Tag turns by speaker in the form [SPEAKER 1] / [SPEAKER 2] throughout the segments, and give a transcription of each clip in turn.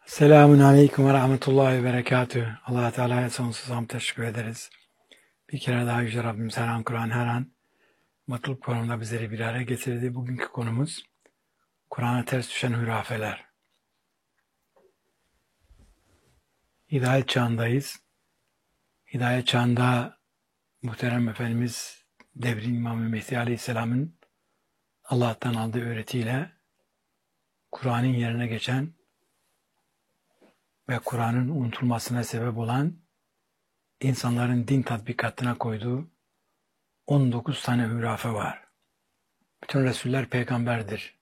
[SPEAKER 1] Selamun Aleyküm ve Rahmetullahi ve Berekatühü. Allah-u Teala'ya sonsuz hamd teşekkür ederiz. Bir kere daha Yüce Rabbimiz her an Kur'an her an mutluluk konumunda bizleri bir araya getirdi. Bugünkü konumuz Kur'an'a ters düşen hurafeler. Hidayet çağındayız. Hidayet çağında muhterem Efendimiz devrin İmam-ı Mehdi Aleyhisselam'ın Allah'tan aldığı öğretiyle Kur'an'ın yerine geçen ve Kur'an'ın unutulmasına sebep olan insanların din tatbikatına koyduğu 19 tane hurafe var. Bütün Resuller peygamberdir.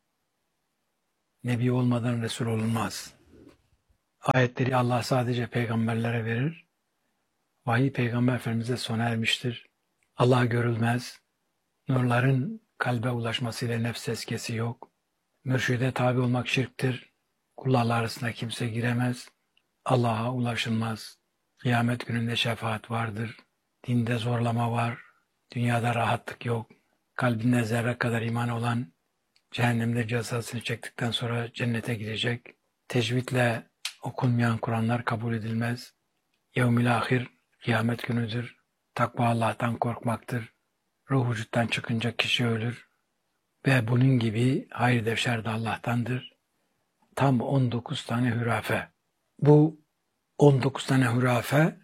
[SPEAKER 1] Nebi olmadan Resul olunmaz. Ayetleri Allah sadece peygamberlere verir. Vahiy Peygamber Efendimiz'e sona ermiştir. Allah görülmez. Nurların kalbe ulaşmasıyla nefs tezkiyesi yok. Mürşide tabi olmak şirktir. Kullarla arasında kimse giremez. Allah'a ulaşılmaz. Kıyamet gününde şefaat vardır. Dinde zorlama var. Dünyada rahatlık yok. Kalbinde zerre kadar iman olan cehennemde cezasını çektikten sonra cennete girecek. Tecvidle okunmayan Kur'anlar kabul edilmez. Yevmil ahir kıyamet günüdür. Takva Allah'tan korkmaktır. Ruh vücuttan çıkınca kişi ölür. Ve bunun gibi hayır de şer de Allah'tandır. Tam 19 tane hurafe. Bu 19 tane hurafe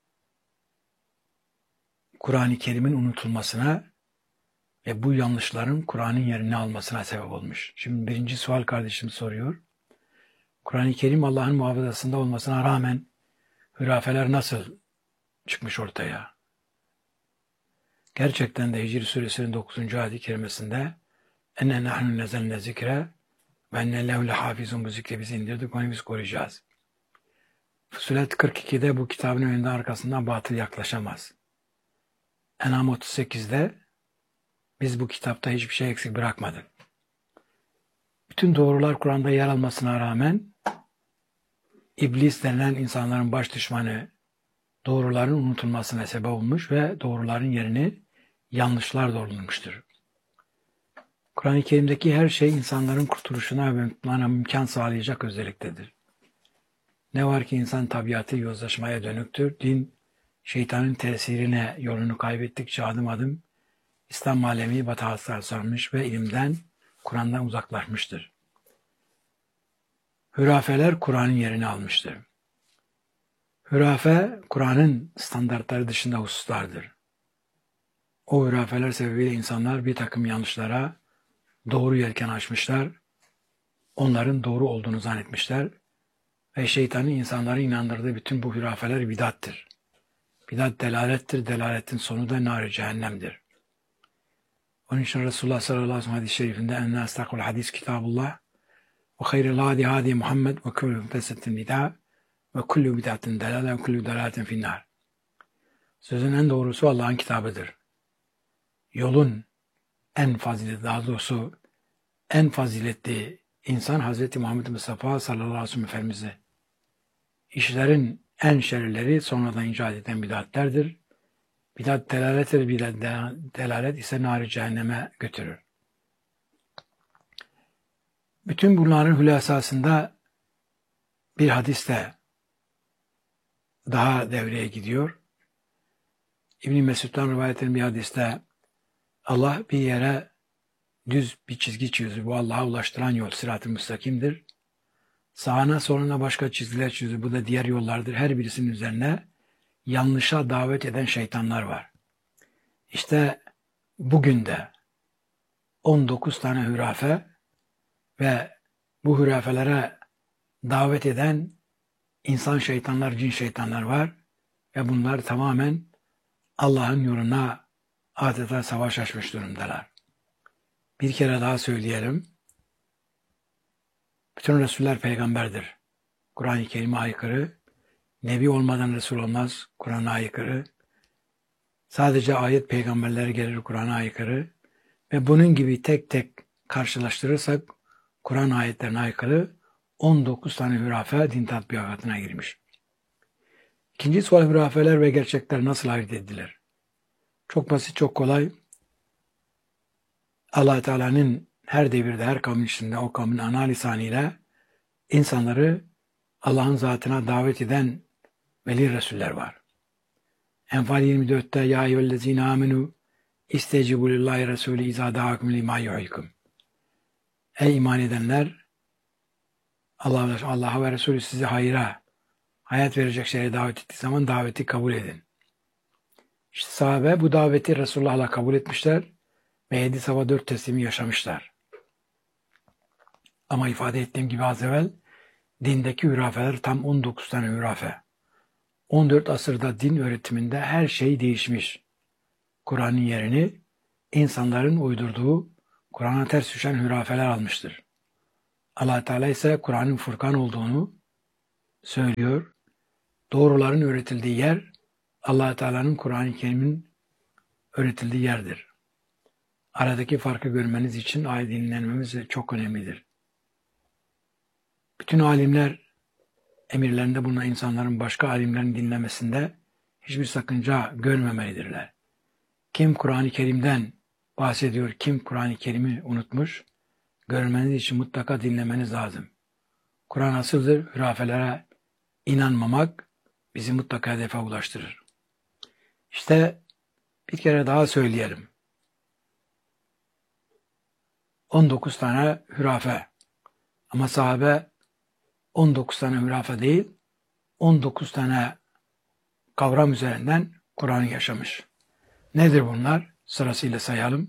[SPEAKER 1] Kur'an-ı Kerim'in unutulmasına ve bu yanlışların Kur'an'ın yerini almasına sebep olmuş. Şimdi birinci sual kardeşim soruyor. Kur'an-ı Kerim Allah'ın muhafazasında olmasına rağmen hurafeler nasıl çıkmış ortaya? Gerçekten de Hicr Suresinin 9. ayet-i kerimesinde enne nahnu nezelne zikre ve enne lehu lehafizun, bu zikri biz indirdik, onu biz koruyacağız. Fussilet 42'de bu kitabın önünde arkasından batıl yaklaşamaz. En'am 38'de biz bu kitapta hiçbir şey eksik bırakmadık. Bütün doğrular Kur'an'da yer almasına rağmen İblis denilen insanların baş düşmanı doğruların unutulmasına sebep olmuş ve doğruların yerini yanlışlar doldurmuştur. Kur'an-ı Kerim'deki her şey insanların kurtuluşuna ve mutluluğuna imkan sağlayacak özelliktedir. Ne var ki insan tabiatı yozlaşmaya dönüktür. Din, şeytanın tesirine yolunu kaybettikçe adım adım İslam alemi batağıslar sarmış ve ilimden, Kur'an'dan uzaklaşmıştır. Hurafeler Kur'an'ın yerini almıştır. Hurafe, Kur'an'ın standartları dışında hususlardır. O hurafeler sebebiyle insanlar bir takım yanlışlara doğru yelken açmışlar, onların doğru olduğunu zannetmişler ve şeytanın insanları inandırdığı bütün bu hurafeler bidattır. Bidat delalettir, delaletin sonu da nar-ı cehennemdir. Onun için Resulullah sallallahu aleyhi ve sellem hadis-i şerifinde enne estakul hadis kitabullah ve hayril hadi hadi Muhammed ve kullu muhtesetin bid'a ve kullu bid'atin delale ve kullu delaletin finnar. Sözün en doğrusu Allah'ın kitabıdır. Yolun en faziletli, daha doğrusu en faziletli insan Hz. Muhammed Mustafa sallallahu aleyhi ve sellem Efendimiz'i. İşlerin en şerlileri sonradan icat eden bid'atlerdir. Bidat delalettir, bidat delalet ise nar-ı cehenneme götürür. Bütün bunların hülasasında bir hadis de daha devreye gidiyor. İbn-i Mesud'dan rivayet edilen bir hadiste Allah bir yere düz bir çizgi çiziyor. Bu Allah'a ulaştıran yol sırat-ı müstakimdir. Sağına soluna başka çizgiler çiziyor. Bu da diğer yollardır. Her birisinin üzerine yanlışa davet eden şeytanlar var. İşte bugün de 19 tane hurafe ve bu hurafelere davet eden insan şeytanlar, cin şeytanlar var ve bunlar tamamen Allah'ın yoluna adeta savaş açmış durumdalar. Bir kere daha söyleyelim. Bütün Resuller peygamberdir. Kur'an-ı Kerim'e aykırı. Nebi olmadan Resul olmaz. Kur'an'a aykırı. Sadece ayet peygamberlere gelir, Kur'an'a aykırı. Ve bunun gibi tek tek karşılaştırırsak Kur'an ayetlerine aykırı 19 tane hurafe din tatbikatına girmiş. İkinci sual, hurafeler ve gerçekler nasıl ayırt edilir? Çok basit, çok kolay. Allah Teala'nın her devirde, her kavmin içinde o kavmin ana lisanıyla insanları Allah'ın zatına davet eden veli Resuller var. Enfal 24'te ya eyyühellezine amenu istecibu lillahi Resulü izâ da'akum limâ yuhyikum. Ey iman edenler, Allah'a ve Resulü sizi hayra, hayat verecek şeye davet ettiği zaman daveti kabul edin. İşte sahabe bu daveti Resulullah'la kabul etmişler ve 7 sabah 4 teslimi yaşamışlar. Ama ifade ettiğim gibi az evvel dindeki hurafeler tam 19 tane hurafe. 14 asırda din öğretiminde her şey değişmiş. Kur'an'ın yerini insanların uydurduğu, Kur'an'a ters düşen hurafeler almıştır. Allah Teala ise Kur'an'ın Furkan olduğunu söylüyor. Doğruların öğretildiği yer Allah Teala'nın Kur'an-ı Kerim'in öğretildiği yerdir. Aradaki farkı görmeniz için ayet dinlememiz çok önemlidir. Bütün alimler emirlerinde bulunan insanların başka alimlerin dinlemesinde hiçbir sakınca görmemelidirler. Kim Kur'an-ı Kerim'den bahsediyor, kim Kur'an-ı Kerim'i unutmuş, görmeniz için mutlaka dinlemeniz lazım. Kur'an asıldır, hurafelere inanmamak bizi mutlaka hedefe ulaştırır. İşte bir kere daha söyleyelim. 19 tane hurafe. Ama sahabe 19 tane hurafe değil, 19 tane kavram üzerinden Kur'an'ı yaşamış. Nedir bunlar? Sırasıyla sayalım.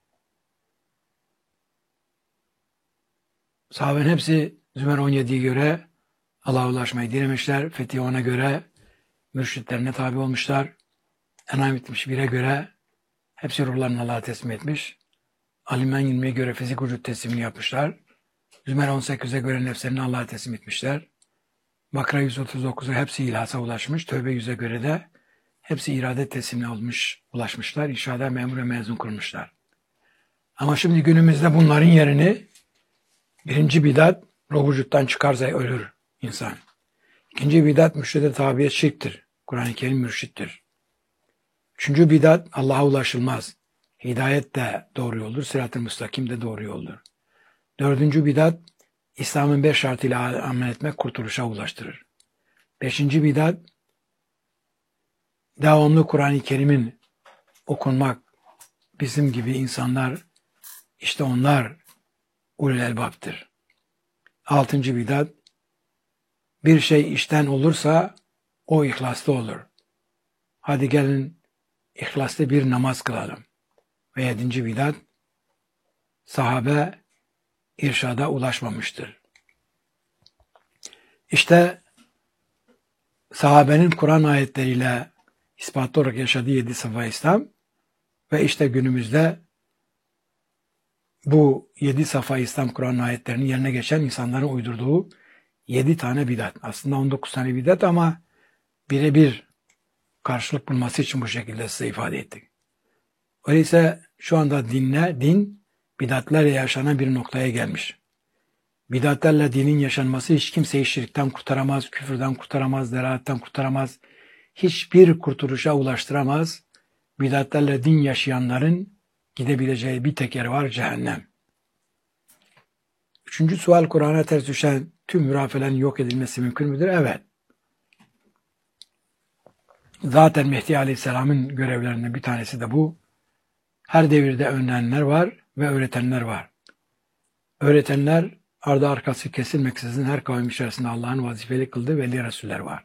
[SPEAKER 1] Sahabenin hepsi Zümer 17'ye göre Allah'a ulaşmayı dilemişler. Fethi 10'a göre mürşitlerine tabi olmuşlar. En'am 71'e göre hepsi ruhlarını Allah'a teslim etmiş. Alimran 20'ye göre fizik vücut teslimini yapmışlar. Zümer 18'e göre nefslerini Allah'a teslim etmişler. Bakra 139'a hepsi ilhasa ulaşmış. Tövbe 100'e göre de hepsi irade teslimine ulaşmışlar. İnşaada memur ve mezun kurmuşlar. Ama şimdi günümüzde bunların yerini birinci bidat ruh vücuttan çıkarsa ölür insan. İkinci bidat mürşide tabiyet şirktir. Kur'an-ı Kerim mürşittir. Üçüncü bidat Allah'a ulaşılmaz. Hidayet de doğru yoldur. Sırat-ı müstakim de doğru yoldur. Dördüncü bidat İslam'ın 5 şartıyla amel etmek kurtuluşa ulaştırır. Beşinci bidat devamlı Kur'an-ı Kerim'in okunmak. Bizim gibi insanlar, işte onlar ulul elbaptır. Altıncı bidat bir şey işten olursa o ihlaslı olur. Hadi gelin ihlaslı bir namaz kılalım. Ve 7. bidat sahabe irşada ulaşmamıştır. İşte sahabenin Kur'an ayetleriyle ispatlı olarak yaşadığı 7 safa İslam ve işte günümüzde bu 7 safa İslam Kur'an ayetlerinin yerine geçen insanların uydurduğu 7 tane bidat. Aslında 19 tane bidat ama birebir karşılık bulması için bu şekilde size ifade ettik. Öyleyse şu anda din bidatlerle yaşanan bir noktaya gelmiş. Bidatlerle dinin yaşanması hiç kimseyi şirkten kurtaramaz, küfürden kurtaramaz, delaletten kurtaramaz. Hiçbir kurtuluşa ulaştıramaz. Bidatlerle din yaşayanların gidebileceği bir tek yer var, cehennem. Üçüncü sual, Kur'an'a ters düşen tüm hurafelerin yok edilmesi mümkün müdür? Evet. Zaten Mehdi Aleyhisselam'ın görevlerinden bir tanesi de bu. Her devirde önlenenler var ve öğretenler var. Öğretenler ardı arkası kesilmeksizin her kavim içerisinde Allah'ın vazifeli kıldığı veli Resuller var.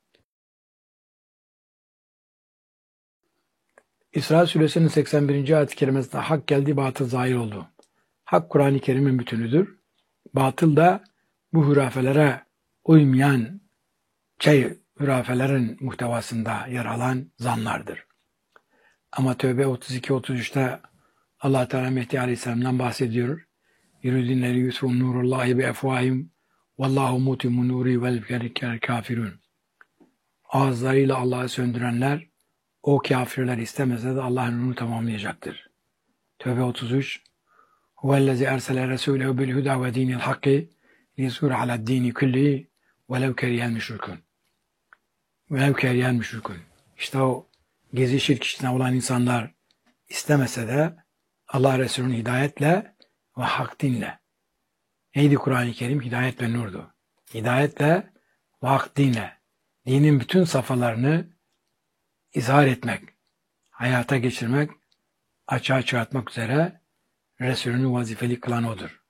[SPEAKER 1] İsra Suresinin 81. ayet-i kerimesinde hak geldi, batıl zahir oldu. Hak Kur'an-ı Kerim'in bütünüdür. Batıl da bu hurafelere uymayan hurafelerin muhtevasında yer alan zanlardır. Ama Tevbe 32-33'te Allah Teala Mehdi Aleyhisselam'dan bahsediyor. Yürüdünleri yusrun nurullahi bi efvahim vallahu mutimmu nuri vel kafirun. Ağızlarıyla Allah'ı söndürenler o kafirler istemese de Allah'ın nurunu tamamlayacaktır. Tevbe 33 Huvellezî ersele resûlehu bil hudâ ve dînil hakkı liyuzhîra aled-dîni kullihi velev kerihel müşrikûn. Velev kerihel müşrikûn. İşte o gezi şirk içinde olan insanlar istemese de Allah Resulü'nün hidayetle ve hak dinle. Neydi Kur'an-ı Kerim? Hidayet ve nurdu. Hidayetle ve hak dinle. Dinin bütün safhalarını izhar etmek, hayata geçirmek, açığa çıkartmak üzere Resulünü vazifeli kılan odur.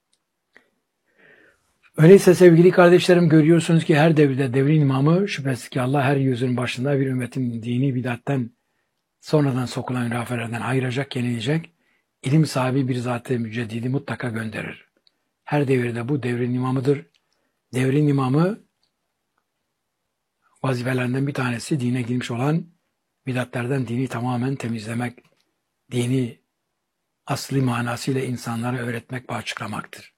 [SPEAKER 1] Öyleyse sevgili kardeşlerim, görüyorsunuz ki her devirde devrin imamı, şüphesiz ki Allah her yüzün başında bir ümmetin dini bidatten sonradan sokulan hurafelerden ayıracak, yenileyecek, ilim sahibi bir zat-ı müceddidi mutlaka gönderir. Her devirde bu devrin imamıdır. Devrin imamı vazifelerinden bir tanesi dine girmiş olan bidatlerden dini tamamen temizlemek, dini asli manasıyla insanlara öğretmek ve açıklamaktır.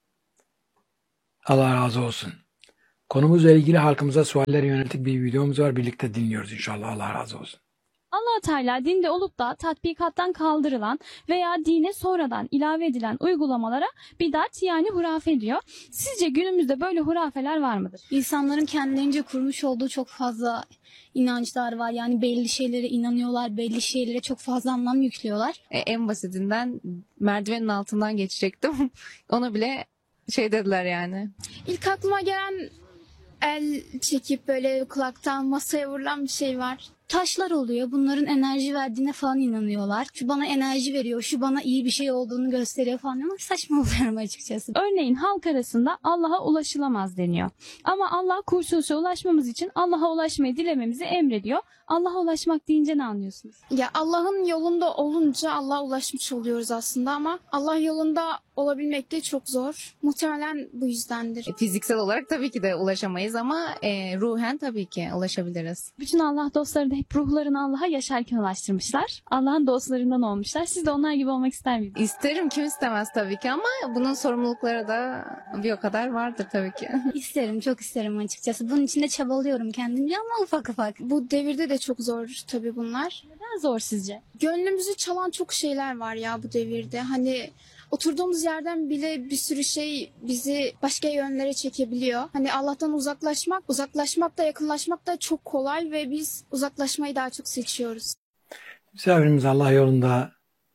[SPEAKER 1] Allah razı olsun. Konumuzla ilgili halkımıza suallere yönelik bir videomuz var. Birlikte dinliyoruz inşallah. Allah razı olsun.
[SPEAKER 2] Allah Teala dinde olup da tatbikattan kaldırılan veya dine sonradan ilave edilen uygulamalara bidat yani hurafe diyor. Sizce günümüzde böyle hurafeler var mıdır?
[SPEAKER 3] İnsanların kendilerince kurmuş olduğu çok fazla inançlar var. Yani belli şeylere inanıyorlar, belli şeylere çok fazla anlam yüklüyorlar.
[SPEAKER 4] En basitinden merdivenin altından geçecektim. Ona bile şey dediler yani.
[SPEAKER 5] İlk aklıma gelen el çekip böyle kulaktan masaya vurulan bir şey var.
[SPEAKER 3] Taşlar oluyor. Bunların enerji verdiğine falan inanıyorlar. Şu bana enerji veriyor, şu bana iyi bir şey olduğunu gösteriyor falan. Ama saçma oluyorum açıkçası.
[SPEAKER 2] Örneğin halk arasında Allah'a ulaşılamaz deniyor. Ama Allah kurtuluşa ulaşmamız için Allah'a ulaşmayı dilememizi emrediyor. Allah'a ulaşmak deyince ne anlıyorsunuz?
[SPEAKER 5] Ya Allah'ın yolunda olunca Allah'a ulaşmış oluyoruz aslında ama Allah yolunda olabilmek de çok zor. Muhtemelen bu yüzdendir.
[SPEAKER 4] Fiziksel olarak tabii ki de ulaşamayız ama ruhen tabii ki ulaşabiliriz.
[SPEAKER 2] Bütün Allah dostları da hep ruhlarını Allah'a yaşarken ulaştırmışlar. Allah'ın dostlarından olmuşlar. Siz de onlar gibi olmak ister miydiniz?
[SPEAKER 4] İsterim, kim istemez tabii ki, ama bunun sorumlulukları da bir o kadar vardır tabii ki.
[SPEAKER 3] İsterim, çok isterim açıkçası. Bunun için de çabalıyorum kendimce ama ufak ufak.
[SPEAKER 5] Bu devirde de çok zor tabii bunlar.
[SPEAKER 2] Neden zor sizce?
[SPEAKER 5] Gönlümüzü çalan çok şeyler var ya bu devirde. Hani oturduğumuz yerden bile bir sürü şey bizi başka yönlere çekebiliyor. Hani Allah'tan uzaklaşmak da yakınlaşmak da çok kolay ve biz uzaklaşmayı daha çok seçiyoruz.
[SPEAKER 1] Misafirimiz Allah yolunda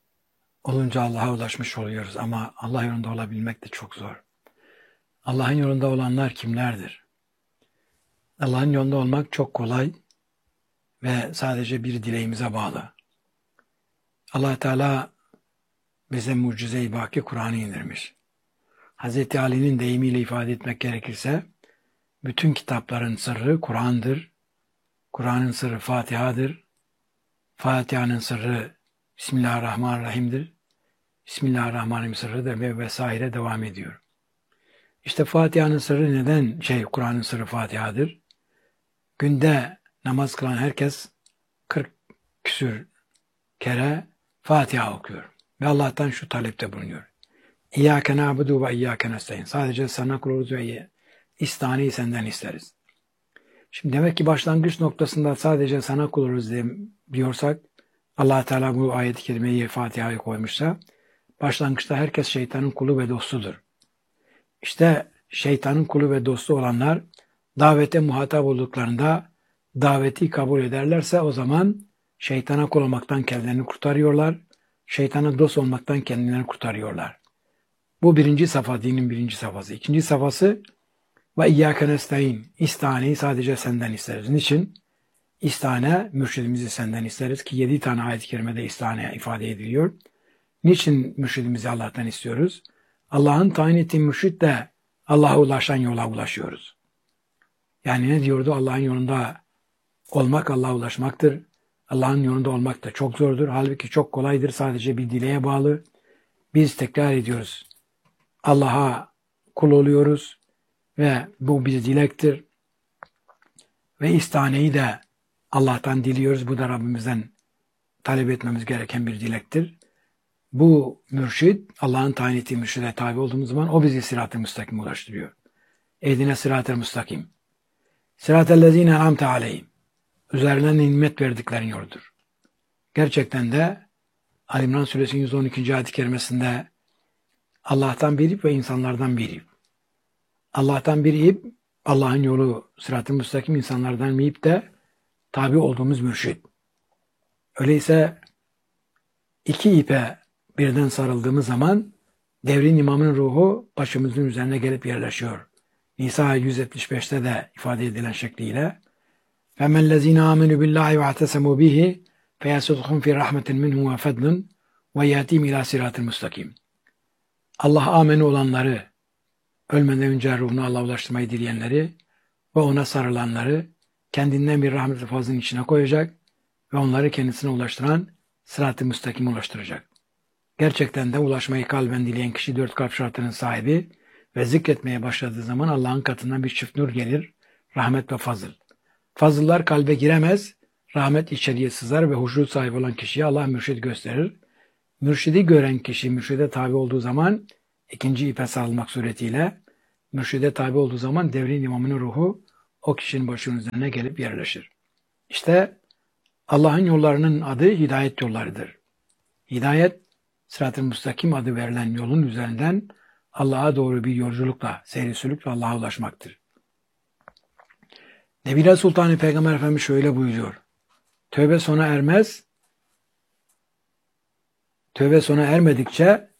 [SPEAKER 1] olunca Allah'a ulaşmış oluyoruz ama Allah yolunda olabilmek de çok zor. Allah'ın yolunda olanlar kimlerdir? Allah'ın yolunda olmak çok kolay ve sadece bir dileğimize bağlı. Allah Teala bize mucize-i baki Kur'an'ı indirmiş. Hz. Ali'nin deyimiyle ifade etmek gerekirse, bütün kitapların sırrı Kur'an'dır. Kur'an'ın sırrı Fatiha'dır. Fatiha'nın sırrı Bismillahirrahmanirrahim'dir. Bismillahirrahmanirrahim sırrıdır ve vesaire devam ediyor. İşte Fatiha'nın sırrı neden Kur'an'ın sırrı Fatiha'dır? Günde namaz kılan herkes 40 küsür kere Fatiha okuyor. Ve Allah'tan şu talepte bulunuyor. İyyâke na'budu ve iyyâke nestaîn. Sadece sana kuluz ve istiğaneyi senden isteriz. Şimdi demek ki başlangıç noktasında sadece sana kuluz diyorsak, Allah Teala bu ayet-i kerimeyi Fatiha'ya koymuşsa, başlangıçta herkes şeytanın kulu ve dostudur. İşte şeytanın kulu ve dostu olanlar davete muhatap olduklarında daveti kabul ederlerse o zaman şeytana kul olmaktan kendilerini kurtarıyorlar. Şeytana dost olmaktan kendilerini kurtarıyorlar. Bu birinci safa, dinin birinci safhası. İkinci safhası ve iyyâke nestaîn. İstihaneyi sadece senden isteriz. Niçin? İstihane, mürşidimizi senden isteriz ki 7 tane ayet-i kerimede istihane ifade ediliyor. Niçin mürşidimizi Allah'tan istiyoruz? Allah'ın tayin ettiği mürşid de Allah'a ulaşan yola ulaşıyoruz. Yani ne diyordu? Allah'ın yolunda olmak Allah'a ulaşmaktır. Allah'ın yolunda olmak da çok zordur. Halbuki çok kolaydır. Sadece bir dileğe bağlı. Biz tekrar ediyoruz. Allah'a kul oluyoruz ve bu bir dilektir. Ve istihaneyi de Allah'tan diliyoruz. Bu da Rabbimizden talep etmemiz gereken bir dilektir. Bu mürşid, Allah'ın tayin ettiği mürşide tabi olduğumuz zaman o bizi sırat-ı müstakime ulaştırıyor. Ehdine sırat-ı müstakim. Sırat-ellezine en'amte aleyhim. Üzerlerine nimet verdiklerin yoludur. Gerçekten de Ali İmran Suresinin 112. ayet-i kerimesinde Allah'tan bir ip ve insanlardan bir ip. Allah'tan bir ip, Allah'ın yolu sırat-ı müstakim, insanlardan bir ip de tabi olduğumuz mürşid. Öyleyse iki ipe birden sarıldığımız zaman devrin imamının ruhu başımızın üzerine gelip yerleşiyor. Nisa 175'te de ifade edilen şekliyle فَمَنْ الَّذ۪ينَ آمَنُوا بِاللّٰهِ وَاعْتَسَمُوا بِهِ فَيَسُدْخُمْ فِي رَحْمَةٍ مِنْهُ وَفَضْلٍ وَيَاتِيمْ اِلٰى صِرَاطٍ müstakim. Allah ameni olanları, ölmeden önce ruhunu Allah'a ulaştırmayı dileyenleri ve ona sarılanları kendinden bir rahmet ve fazlın içine koyacak ve onları kendisine ulaştıran sırat-ı müstakime ulaştıracak. Gerçekten de ulaşmayı kalben dileyen kişi 4 kalp şartının sahibi ve zikretmeye başladığı zaman Allah'ın katından bir çift nur gelir, rahmet ve fazıl. Fazıllar kalbe giremez, rahmet içeriye sızar ve huşu sahibi olan kişiye Allah mürşid gösterir. Mürşidi gören kişi mürşide tabi olduğu zaman ikinci ipe sarılmak suretiyle mürşide tabi olduğu zaman devrin imamının ruhu o kişinin başının üzerine gelip yerleşir. İşte Allah'ın yollarının adı hidayet yollarıdır. Hidayet, sırat-ı müstakim adı verilen yolun üzerinden Allah'a doğru bir yolculukla, seyri sülükle Allah'a ulaşmaktır. Nebiler Sultanı Peygamber Efendimiz şöyle buyuruyor. Tövbe sona ermez, tövbe sona ermedikçe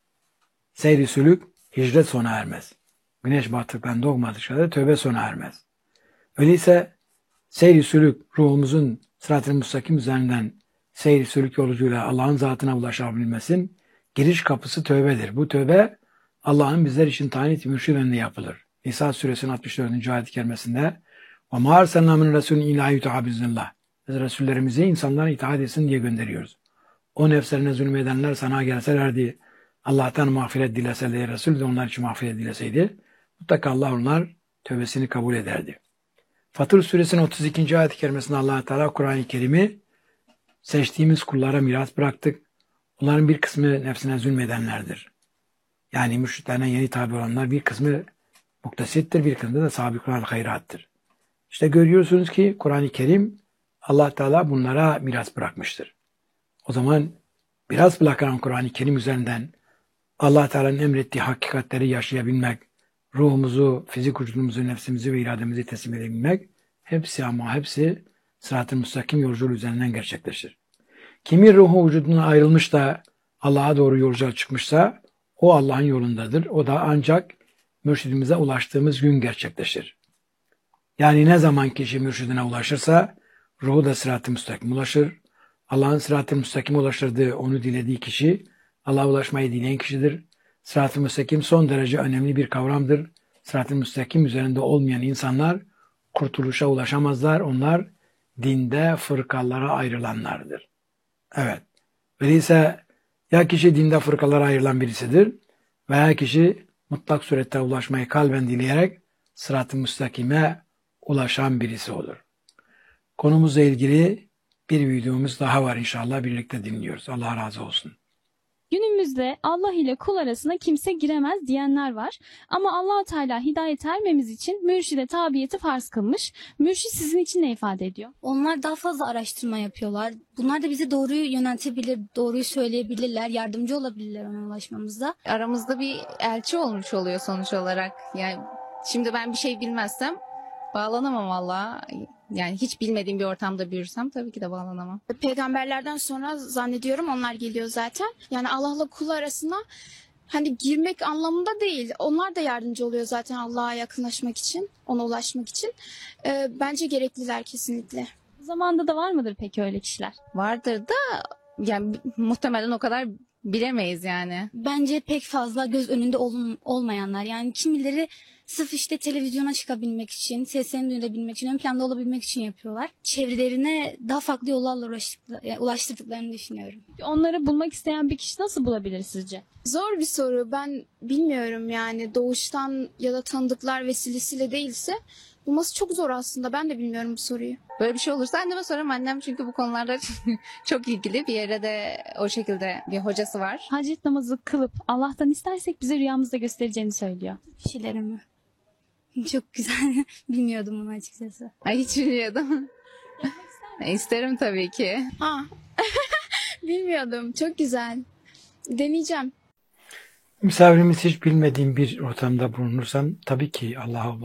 [SPEAKER 1] seyri sülük, hicret sona ermez. Güneş battıktan doğmadıkça da tövbe sona ermez. Öyleyse seyri sülük ruhumuzun sırat-ı müstakim üzerinden seyri sülük yolculuğuyla Allah'ın zatına ulaşabilmesin giriş kapısı tövbedir. Bu tövbe Allah'ın bizler için tayin ettiği mürşid önünde yapılır. Nisa suresinin 64. ayet-i kerimesinde وَمَا أَرْسَلْنَا مِنْ رَسُولٍ اِلَّا يُطَعَ بِإِذْنِ اللّٰهِ Biz Resullerimizi insanlara itaat etsin diye gönderiyoruz. O nefslerine zulmedenler sana gelselerdi, Allah'tan mağfiret dileseler, Resul de onlar için mağfiret dileseydi, mutlaka Allah onlar tövbesini kabul ederdi. Fatır suresinin 32. ayet-i kerimesinde Allah Teala Kur'an-ı Kerim'i seçtiğimiz kullara miras bıraktık. Onların bir kısmı nefsine zulmedenlerdir. Yani mürşitlerine yeni tabi olanlar bir kısmı muktesittir, bir kısmı da sabıklar hayrattır. İşte görüyorsunuz ki Kur'an-ı Kerim Allah Teala bunlara miras bırakmıştır. O zaman miras bırakan Kur'an-ı Kerim üzerinden Allah Teala'nın emrettiği hakikatleri yaşayabilmek, ruhumuzu, fizik vücudumuzu, nefsimizi ve irademizi teslim edebilmek hepsi sırat-ı müstakim yolculuğu üzerinden gerçekleşir. Kimin ruhu vücudundan ayrılmış da Allah'a doğru yolculuğa çıkmışsa o Allah'ın yolundadır. O da ancak mürşidimize ulaştığımız gün gerçekleşir. Yani ne zaman kişi mürşidine ulaşırsa ruhu da sırat-ı müstakim ulaşır. Allah'ın sırat-ı müstakim ulaştırdığı, onu dilediği kişi Allah'a ulaşmayı dileyen kişidir. Sırat-ı müstakim son derece önemli bir kavramdır. Sırat-ı müstakim üzerinde olmayan insanlar kurtuluşa ulaşamazlar. Onlar dinde fırkalara ayrılanlardır. Evet. Öyleyse ya kişi dinde fırkalara ayrılan birisidir veya kişi mutlak surette ulaşmayı kalben dileyerek sırat-ı müstakime ulaşan birisi olur. Konumuzla ilgili bir videomuz daha var inşallah birlikte dinliyoruz. Allah razı olsun.
[SPEAKER 2] Günümüzde Allah ile kul arasına kimse giremez diyenler var. Ama Allah Teala hidayet ermemiz için mürşide tabiyeti farz kılmış. Mürşid sizin için ne ifade ediyor?
[SPEAKER 3] Onlar daha fazla araştırma yapıyorlar. Bunlar da bizi doğruyu yöneltebilir, doğruyu söyleyebilirler, yardımcı olabilirler ona ulaşmamızda.
[SPEAKER 4] Aramızda bir elçi olmuş oluyor sonuç olarak. Yani şimdi ben bir şey bilmezsem bağlanamam Allah'a. Yani hiç bilmediğim bir ortamda büyürsem tabii ki de bağlanamam.
[SPEAKER 5] Peygamberlerden sonra zannediyorum onlar geliyor zaten. Yani Allah'la kul arasına hani girmek anlamında değil. Onlar da yardımcı oluyor zaten Allah'a yakınlaşmak için, ona ulaşmak için. Bence gerekliler kesinlikle.
[SPEAKER 2] Zamanda da var mıdır peki öyle kişiler?
[SPEAKER 4] Vardır da yani muhtemelen o kadar bilemeyiz yani.
[SPEAKER 3] Bence pek fazla göz önünde olmayanlar. Yani kimileri sırf işte televizyona çıkabilmek için, seslerini duyurabilmek için, ön planda olabilmek için yapıyorlar. Çevrelerine daha farklı yollarla ulaştırdıklarını düşünüyorum.
[SPEAKER 2] Onları bulmak isteyen bir kişi nasıl bulabilir sizce?
[SPEAKER 5] Zor bir soru. Ben bilmiyorum yani doğuştan ya da tanıdıklar vesilesiyle değilse bulması çok zor aslında. Ben de bilmiyorum bu soruyu.
[SPEAKER 4] Böyle bir şey olursa anneme sorarım. Annem çünkü bu konularda çok ilgili. Bir yere de o şekilde bir hocası var.
[SPEAKER 2] Hacet namazı kılıp Allah'tan istersek bize rüyamızda göstereceğini söylüyor.
[SPEAKER 3] Kişilerimi. Çok güzel. Bilmiyordum onu açıkçası.
[SPEAKER 4] Ay hiç bilmiyordum. İsterim tabii ki.
[SPEAKER 5] Bilmiyordum. Çok güzel. Deneyeceğim.
[SPEAKER 1] Misafirimiz hiç bilmediğim bir ortamda bulunursam tabii ki Allah'a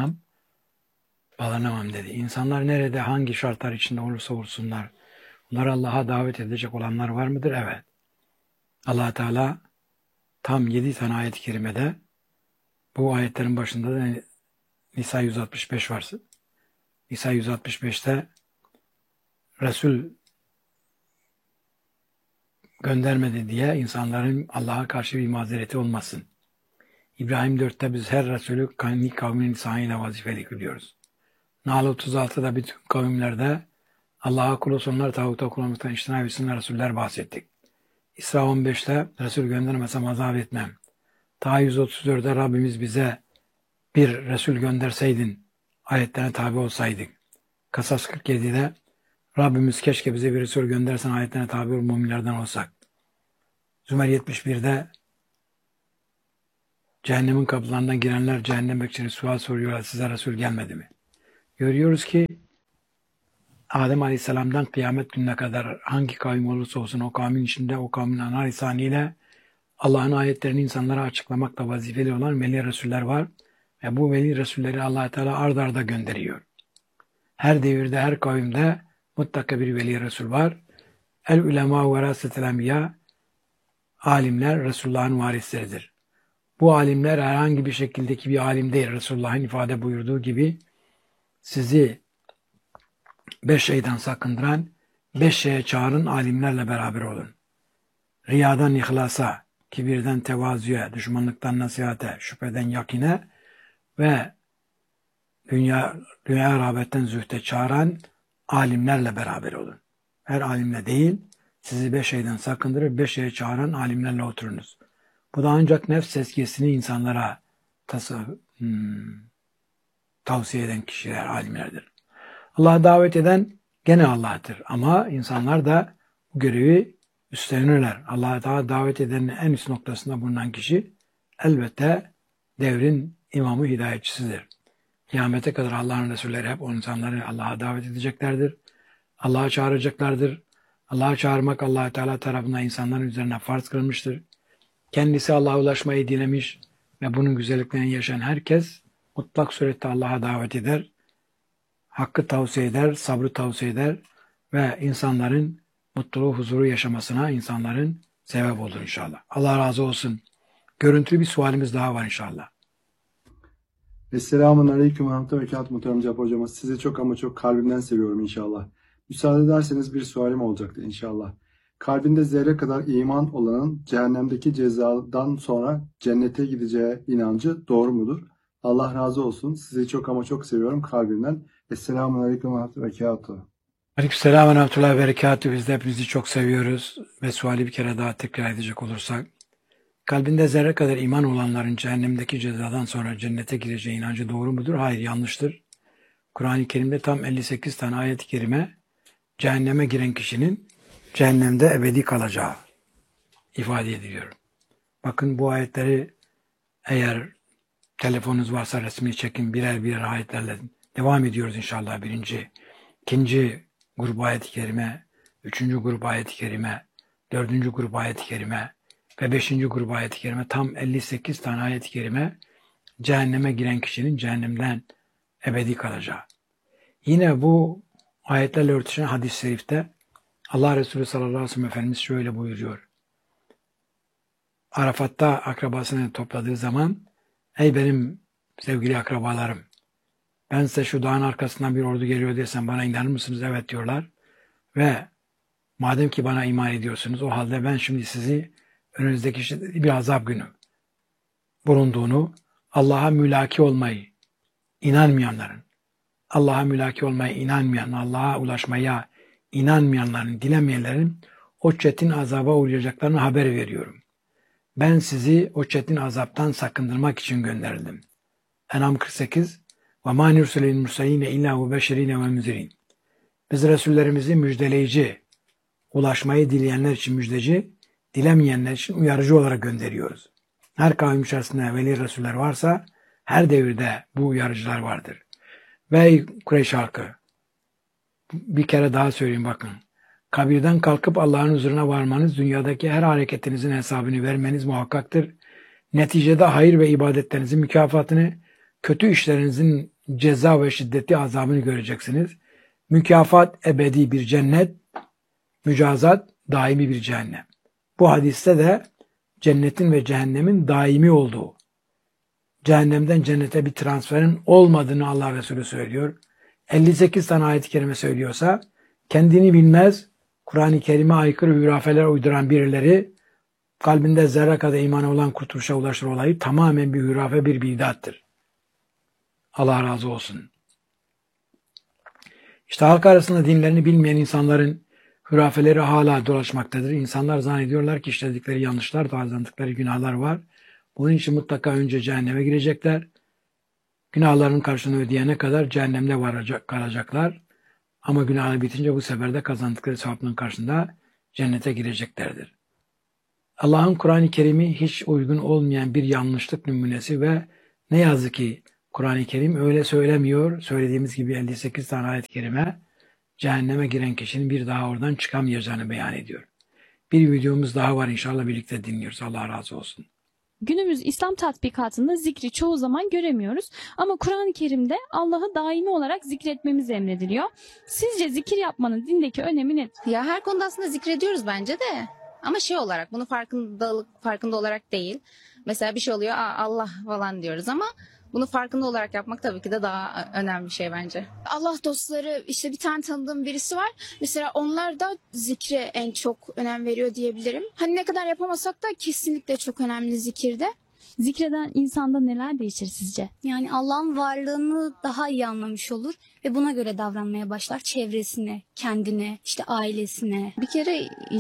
[SPEAKER 1] bağlanamam dedi. İnsanlar nerede hangi şartlar içinde olursa olsunlar onları Allah'a davet edecek olanlar var mıdır? Evet. Allah Teala tam 7 tane ayet-i kerimede bu ayetlerin başında da Nisa 165 varsa. Nisa 165'te Resul göndermedi diye insanların Allah'a karşı bir mazereti olmasın. İbrahim 4'te biz her Resulü kendi kavminin lisanıyla vazifeli kılıyoruz. Nahl 36'da bütün kavimlerde Allah'a kul olsunlar, tağuta kul olmaktan iştinab etsinler Resuller bahsettik. İsra 15'te Resul göndermesem azap etmem. Ta 134'te Rabbimiz bize bir Resul gönderseydin, ayetlerine tabi olsaydık. Kasas 47'de Rabbimiz keşke bize bir Resul göndersen ayetlerine tabi ol müminlerden olsak. Zümer 71'de cehennemin kapılarından girenler cehennem bekçileri sual soruyorlar, size Resul gelmedi mi? Görüyoruz ki Adem Aleyhisselam'dan kıyamet gününe kadar hangi kavim olursa olsun o kavmin içinde o kavmin ana lisaniyle Allah'ın ayetlerini insanlara açıklamakla vazifeli olan veli Resuller var. Ve bu veli Resulleri Allah Teala ard arda gönderiyor. Her devirde, her kavimde mutlaka bir veli Resul var. El ulema verasetel enbiya, alimler Resulullah'ın varisleridir. Bu alimler herhangi bir şekildeki bir alim değil. Resulullah'ın ifade buyurduğu gibi sizi 5 şeyden sakındıran 5 şeye çağırın, alimlerle beraber olun. Riyadan ihlasa, kibirden tevazuya, düşmanlıktan nasihate, şüpheden yakine ve dünya rağbetten zühde çağıran alimlerle beraber olun. Her alimle değil, sizi 5 şeyden sakındırır, 5 şeye çağıran alimlerle oturunuz. Bu da ancak nefs tezkiyesini insanlara tavsiye eden kişiler, alimlerdir. Allah'a davet eden gene Allah'tır. Ama insanlar da bu görevi üstlenirler. Allah'a davet edenin en üst noktasında bulunan kişi elbette devrin imamı, hidayetçisidir. Kıyamete kadar Allah'ın Resulleri hep o insanları Allah'a davet edeceklerdir. Allah'a çağıracaklardır. Allah'a çağırmak Allah Teala tarafından insanların üzerine farz kılınmıştır. Kendisi Allah'a ulaşmayı dilemiş ve bunun güzelliklerini yaşayan herkes mutlak surette Allah'a davet eder. Hakkı tavsiye eder, sabrı tavsiye eder ve insanların mutluluğu, huzuru yaşamasına insanların sebep olur inşallah. Allah razı olsun. Görüntülü bir sualimiz daha var inşallah.
[SPEAKER 6] Esselamun Aleyküm ve Rahmetullah ve Berekatuhu muhterem Cabbar Hocam. Sizi çok ama çok kalbimden seviyorum inşallah. Müsaade ederseniz bir sualim olacaktı inşallah. Kalbinde zerre kadar iman olanın cehennemdeki cezadan sonra cennete gideceği inancı doğru mudur? Allah razı olsun. Sizi çok ama çok seviyorum kalbimden. Esselamun Aleyküm ve Rahmetullah ve Berekatuhu.
[SPEAKER 1] Aleykümselam ve Rahmetullah ve Berekatuhu. Biz de hepinizi çok seviyoruz ve suali bir kere daha tekrar edecek olursak. Kalbinde zerre kadar iman olanların cehennemdeki cezadan sonra cennete gireceği inancı doğru mudur? Hayır, yanlıştır. Kur'an-ı Kerim'de tam 58 tane ayet-i kerime cehenneme giren kişinin cehennemde ebedi kalacağı ifade ediliyor. Bakın bu ayetleri eğer telefonunuz varsa resmini çekin, birer birer ayetlerle devam ediyoruz inşallah. Birinci, ikinci grup ayet-i kerime, üçüncü grup ayet-i kerime, dördüncü grup ayet-i kerime ve 5. grup ayet-i kerime, tam 58 tane ayet-i kerime cehenneme giren kişinin cehennemden ebedi kalacağı. Yine bu ayetlerle örtüşen hadis-i şerifte Allah Resulü sallallahu aleyhi ve sellem Efendimiz şöyle buyuruyor. Arafat'ta akrabasını topladığı zaman, ey benim sevgili akrabalarım, ben size şu dağın arkasından bir ordu geliyor desem bana inanır mısınız? Evet diyorlar. Ve madem ki bana iman ediyorsunuz, o halde ben şimdi sizi önünüzdeki bir azap günü bulunduğunu, Allah'a mülaki olmayı inanmayanların, Allah'a mülaki olmayı inanmayan, Allah'a ulaşmaya inanmayanların, dilemeyenlerin o çetin azaba uğrayacaklarını haber veriyorum. Ben sizi o çetin azaptan sakındırmak için gönderildim. En'am 48 وَمَا نُرْسِلِ الْمُرْسَلِينَ اِلَّا وَبَشِرِينَ وَمُنْذِرِينَ Biz Resullerimizi müjdeleyici, ulaşmayı dileyenler için müjdeci, dilemeyenler için uyarıcı olarak gönderiyoruz. Her kavim içerisinde veli Resuller varsa her devirde bu uyarıcılar vardır. Ve Kureyş halkı, bir kere daha söyleyeyim bakın. Kabirden kalkıp Allah'ın huzuruna varmanız, dünyadaki her hareketinizin hesabını vermeniz muhakkaktır. Neticede hayır ve ibadetlerinizin mükafatını, kötü işlerinizin ceza ve şiddetli azabını göreceksiniz. Mükafat ebedi bir cennet, mücazat daimi bir cehennem. Bu hadiste de cennetin ve cehennemin daimi olduğu, cehennemden cennete bir transferin olmadığını Allah Resulü söylüyor. 58 tane ayet-i kerime söylüyorsa kendini bilmez, Kur'an-ı Kerim'e aykırı hurafeler uyduran birileri kalbinde zerre kadar imanı olan kurtuluşa ulaşır olayı tamamen bir hurafe, bir bidattır. Allah razı olsun. İşte halk arasında dinlerini bilmeyen insanların hurafeleri hala dolaşmaktadır. İnsanlar zannediyorlar ki işledikleri yanlışlar, kazandıkları günahlar var. Bunun için mutlaka önce cehenneme girecekler. Günahlarının karşılığını ödeyene kadar cehennemde kalacaklar. Ama günahı bitince bu sefer de kazandıkları sevapların karşısında cennete gireceklerdir. Allah'ın Kur'an-ı Kerim'i hiç uygun olmayan bir yanlışlık numunesi ve ne yazık ki Kur'an-ı Kerim öyle söylemiyor. Söylediğimiz gibi 58 tane ayet-i kerime cehenneme giren kişinin bir daha oradan çıkamayacağını beyan ediyor. Bir videomuz daha var, inşallah birlikte dinliyoruz. Allah razı olsun.
[SPEAKER 2] Günümüz İslam tatbikatında zikri çoğu zaman göremiyoruz ama Kur'an-ı Kerim'de Allah'ı daimi olarak zikretmemiz emrediliyor. Sizce zikir yapmanın dindeki önemi nedir?
[SPEAKER 4] Ya her konuda aslında zikrediyoruz bence de. Ama şey olarak, bunu farkında olarak değil. Mesela bir şey oluyor, Allah falan diyoruz ama bunu farkında olarak yapmak tabii ki de daha önemli bir şey bence.
[SPEAKER 5] Allah dostları, işte bir tane tanıdığım birisi var. Mesela onlar da zikre en çok önem veriyor diyebilirim. Hani ne kadar yapamasak da kesinlikle çok önemli zikirde.
[SPEAKER 2] Zikreden insanda neler değişir sizce?
[SPEAKER 3] Yani Allah'ın varlığını daha iyi anlamış olur ve buna göre davranmaya başlar. Çevresine, kendine, işte ailesine.
[SPEAKER 4] Bir kere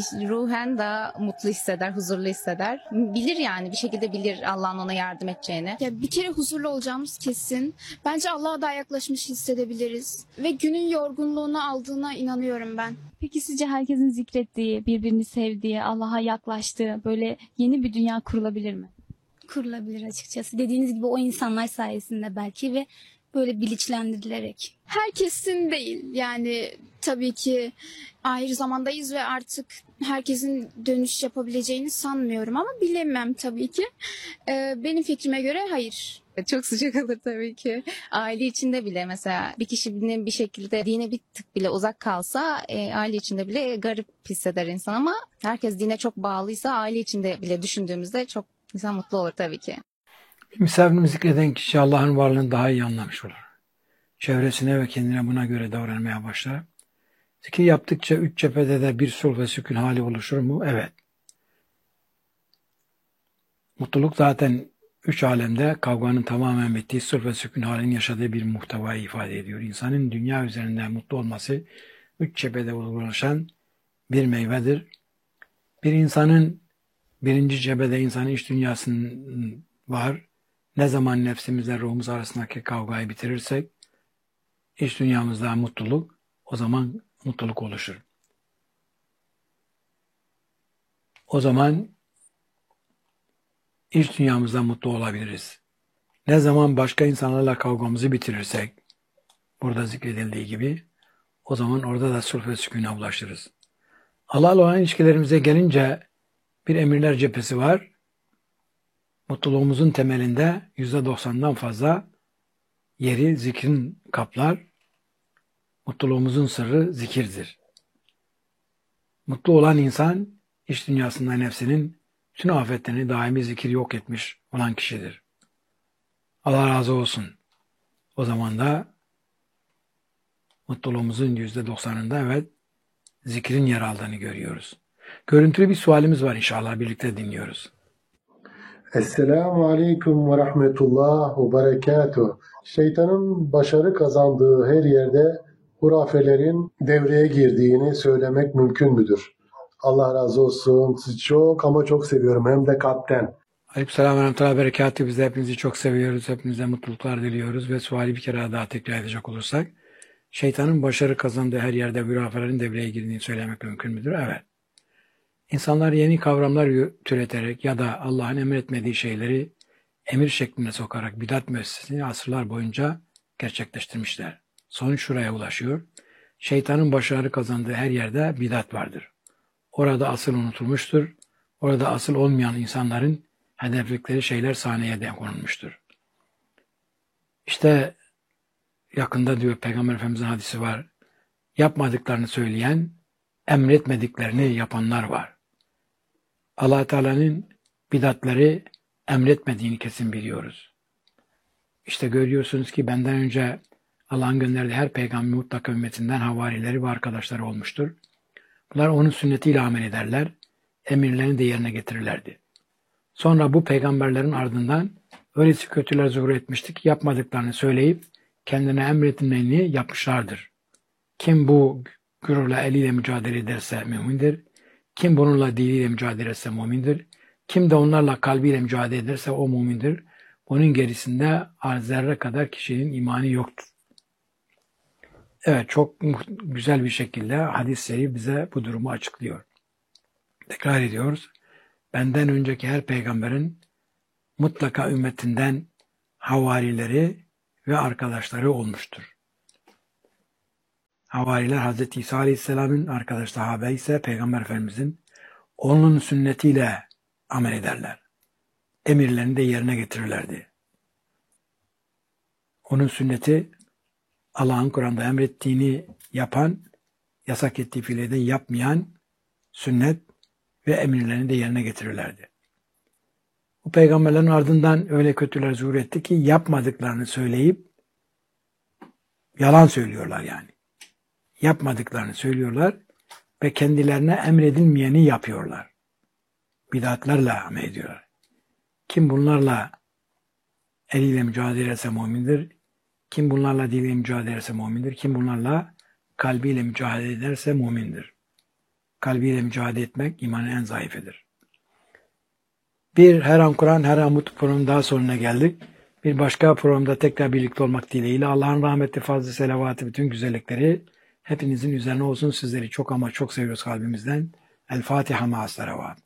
[SPEAKER 4] ruhen daha mutlu hisseder, huzurlu hisseder. Bilir yani, bir şekilde bilir Allah'ın ona yardım edeceğini.
[SPEAKER 5] Ya bir kere huzurlu olacağımız kesin. Bence Allah'a daha yaklaşmış hissedebiliriz. Ve günün yorgunluğunu aldığına inanıyorum ben.
[SPEAKER 2] Peki sizce herkesin zikrettiği, birbirini sevdiği, Allah'a yaklaştığı böyle yeni bir dünya kurulabilir mi?
[SPEAKER 3] Kurulabilir açıkçası. Dediğiniz gibi o insanlar sayesinde belki ve böyle bilinçlendirilerek.
[SPEAKER 5] Herkesin değil. Yani tabii ki ayrı zamandayız ve artık herkesin dönüş yapabileceğini sanmıyorum ama bilemem tabii ki. Benim fikrime göre hayır.
[SPEAKER 4] Çok sıcak olur tabii ki. Aile içinde bile mesela bir kişinin bir şekilde dine bir tık bile uzak kalsa aile içinde bile garip hisseder insan ama herkes dine çok bağlıysa aile içinde bile düşündüğümüzde çok insan mutlu olur tabii ki.
[SPEAKER 1] Bir misafirini zikreden kişi Allah'ın varlığını daha iyi anlamış olur. Çevresine ve kendine buna göre davranmaya başlar. Zikir yaptıkça üç cephede de bir sulh ve sükun hali oluşur mu? Evet. Mutluluk zaten üç alemde kavganın tamamen bittiği sulh ve sükun halinin yaşadığı bir muhtevayı ifade ediyor. İnsanın dünya üzerinde mutlu olması üç cephede oluşan bir meyvedir. Bir insanın birinci cephede insanın iç dünyasının var. Ne zaman nefsimizle ruhumuz arasındaki kavgayı bitirirsek iç dünyamızda mutluluk, o zaman mutluluk oluşur. O zaman iç dünyamızda mutlu olabiliriz. Ne zaman başka insanlarla kavgamızı bitirirsek, burada zikredildiği gibi, o zaman orada da sulh ve sükûne ulaşırız. Allah'la olan ilişkilerimize gelince bir emirler cephesi var. Mutluluğumuzun temelinde %90'dan fazla yeri zikrin kaplar. Mutluluğumuzun sırrı zikirdir. Mutlu olan insan iç dünyasında nefsinin bütün afetlerini daimi zikir yok etmiş olan kişidir. Allah razı olsun. O zaman da mutluluğumuzun %90'ında evet zikrin yer aldığını görüyoruz. Görüntülü bir sualimiz var, inşallah birlikte dinliyoruz.
[SPEAKER 7] Esselamu Aleyküm ve Rahmetullah ve Berekatuhu. Şeytanın başarı kazandığı her yerde hurafelerin devreye girdiğini söylemek mümkün müdür? Allah razı olsun. Sizi çok ama çok seviyorum. Hem de kalpten.
[SPEAKER 1] Aleykümselam ve rahmetullahi berekatuhu. Biz de hepinizi çok seviyoruz. Hepinize mutluluklar diliyoruz. Ve suali bir kere daha tekrar edecek olursak, şeytanın başarı kazandığı her yerde hurafelerin devreye girdiğini söylemek mümkün müdür? Evet. İnsanlar yeni kavramlar türeterek ya da Allah'ın emretmediği şeyleri emir şeklinde sokarak bidat müessesesini asırlar boyunca gerçekleştirmişler. Sonuç şuraya ulaşıyor. Şeytanın başarı kazandığı her yerde bidat vardır. Orada asıl unutulmuştur. Orada asıl olmayan insanların hedefledikleri şeyler sahneye de konulmuştur. İşte yakında diyor Peygamber Efendimiz'in hadisi var. Yapmadıklarını söyleyen, emretmediklerini yapanlar var. Allah Teala'nın bidatları emretmediğini kesin biliyoruz. İşte görüyorsunuz ki benden önce Allah'ın gönderdiği her peygamber mutlaka ümmetinden havarileri ve arkadaşları olmuştur. Bunlar onun sünnetiyle amel ederler, emirlerini de yerine getirirlerdi. Sonra bu peygamberlerin ardından öylesi kötüler zuhur etmişti ki yapmadıklarını söyleyip kendine emredileni yapmışlardır. Kim bu gururla eliyle mücadele ederse mümindir. Kim bununla diliyle mücadele ederse mümindir. Kim de onlarla kalbiyle mücadele ederse o mümindir. Onun gerisinde zerre kadar kişinin imanı yoktur. Evet, çok güzel bir şekilde hadis-i bize bu durumu açıklıyor. Tekrar ediyoruz. Benden önceki her peygamberin mutlaka ümmetinden havarileri ve arkadaşları olmuştur. Havariler Hz. İsa Aleyhisselam'ın arkadaş sahabe ise Peygamber Efendimizin onun sünnetiyle amel ederler. Emirlerini de yerine getirirlerdi. Onun sünneti Allah'ın Kur'an'da emrettiğini yapan, yasak ettiği fiili de yapmayan sünnet ve emirlerini de yerine getirirlerdi. Bu peygamberlerin ardından öyle kötüler zuhur etti ki yapmadıklarını söyleyip yalan söylüyorlar yani. Yapmadıklarını söylüyorlar ve kendilerine emredilmeyeni yapıyorlar. Bidatlarla amel ediyorlar. Kim bunlarla eliyle mücadele ederse mümindir. Kim bunlarla diliyle mücadele ederse mümindir. Kim bunlarla kalbiyle mücadele ederse mümindir. Kalbiyle mücadele etmek imanın en zayıfıdır. Bir Her An Kur'an, Her An Mutlu programı daha sonuna geldik. Bir başka programda tekrar birlikte olmak dileğiyle Allah'ın rahmeti, fazlı selavatı, bütün güzellikleri hepinizin üzerine olsun. Sizleri çok ama çok seviyoruz kalbimizden. El Fatiha ma'as salavat.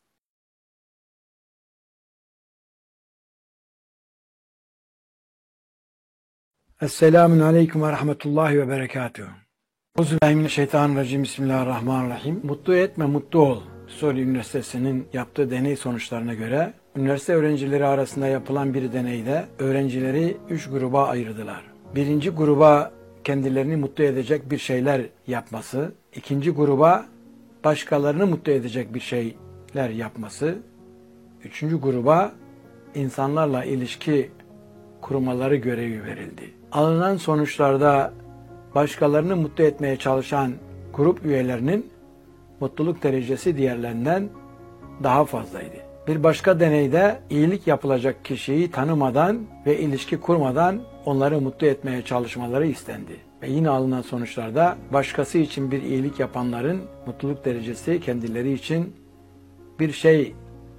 [SPEAKER 1] Esselamun aleyküm ve rahmetullahi ve berekatuhu. Euzubillahimineşşeytanirracim. Bismillahirrahmanirrahim. Mutlu etme, mutlu ol. Suriye Üniversitesi'nin yaptığı deney sonuçlarına göre üniversite öğrencileri arasında yapılan bir deneyde öğrencileri 3 gruba ayırdılar. Birinci gruba kendilerini mutlu edecek bir şeyler yapması, ikinci gruba başkalarını mutlu edecek bir şeyler yapması, üçüncü gruba insanlarla ilişki kurmaları görevi verildi. Alınan sonuçlarda başkalarını mutlu etmeye çalışan grup üyelerinin mutluluk derecesi diğerlerinden daha fazlaydı. Bir başka deneyde iyilik yapılacak kişiyi tanımadan ve ilişki kurmadan onları mutlu etmeye çalışmaları istendi. Ve yine alınan sonuçlarda başkası için bir iyilik yapanların mutluluk derecesi kendileri için bir şey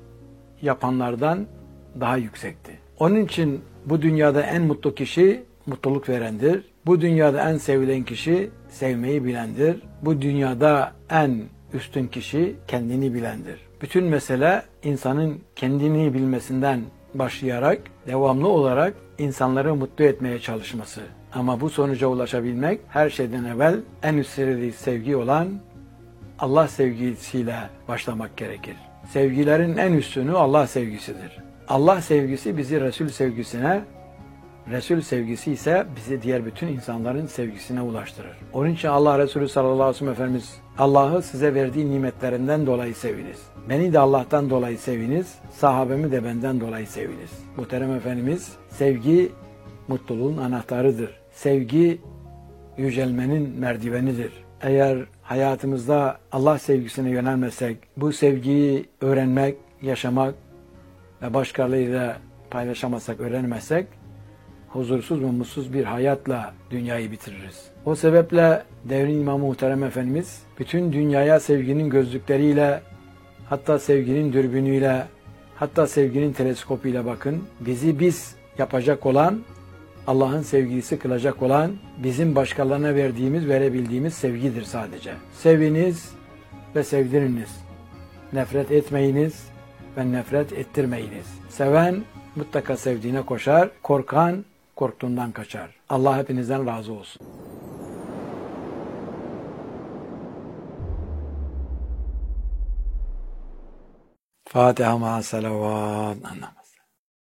[SPEAKER 1] yapanlardan daha yüksekti. Onun için bu dünyada en mutlu kişi mutluluk verendir. Bu dünyada en sevilen kişi sevmeyi bilendir. Bu dünyada en üstün kişi kendini bilendir. Bütün mesele insanın kendini bilmesinden başlayarak devamlı olarak insanları mutlu etmeye çalışması. Ama bu sonuca ulaşabilmek her şeyden evvel en üst sevgi olan Allah sevgisiyle başlamak gerekir. Sevgilerin en üstünü Allah sevgisidir. Allah sevgisi bizi Resul sevgisine, Resul sevgisi ise bizi diğer bütün insanların sevgisine ulaştırır. Onun için Allah Resulü sallallahu aleyhi ve sellem Efendimiz, Allah'ı size verdiği nimetlerinden dolayı seviniz. Beni de Allah'tan dolayı seviniz, sahabemi de benden dolayı seviniz. Muhterem Efendimiz, sevgi mutluluğun anahtarıdır. Sevgi yücelmenin merdivenidir. Eğer hayatımızda Allah sevgisine yönelmezsek, bu sevgiyi öğrenmek, yaşamak ve başkalarıyla paylaşamazsak, öğrenemezsek, huzursuz ve mutsuz bir hayatla dünyayı bitiririz. O sebeple devrin İmamı Muhterem Efendimiz bütün dünyaya sevginin gözlükleriyle, hatta sevginin dürbünüyle, hatta sevginin teleskopuyla bakın. Bizi biz yapacak olan, Allah'ın sevgilisi kılacak olan, bizim başkalarına verebildiğimiz sevgidir sadece. Seviniz ve sevdiriniz. Nefret etmeyiniz ve nefret ettirmeyiniz. Seven mutlaka sevdiğine koşar, korkan korktuğundan kaçar. Allah hepinizden razı olsun. Fatiha ma salavat.